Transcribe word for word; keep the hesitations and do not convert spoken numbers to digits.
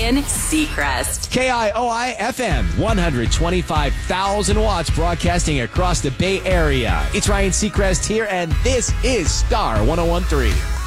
Ryan Seacrest. K I O I F M, one hundred twenty-five thousand watts broadcasting across the Bay Area. It's Ryan Seacrest here, and this is Star one oh one three.